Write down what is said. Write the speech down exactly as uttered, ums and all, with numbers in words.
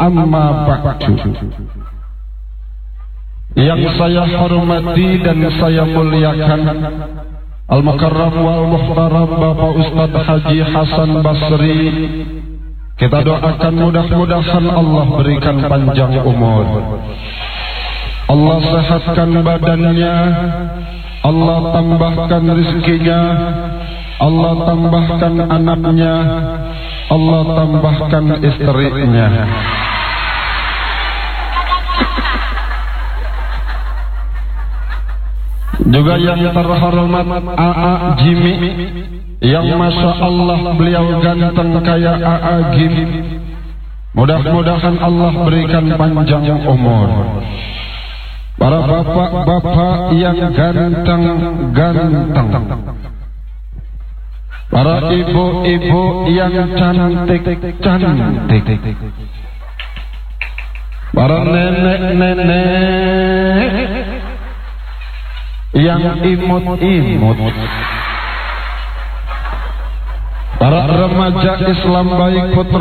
amma ba'du. Yang saya hormati dan saya muliakan Al-Mukarram wal Muhtaram Bapak Ustadz Haji Hasan Basri, kita doakan mudah-mudahan Allah berikan panjang umur, Allah sehatkan badannya, Allah tambahkan rizkinya, Allah tambahkan anaknya, Allah tambahkan istrinya. Juga yang terhormat A A Jimmy, yang masya Allah beliau ganteng kayak A A Jimmy. Mudah-mudahan Allah berikan panjang umur. Para bapak-bapak yang ganteng-ganteng, para ibu-ibu yang cantik-cantik, para nenek-nenek yang imut-imut, para remaja Islam baik putra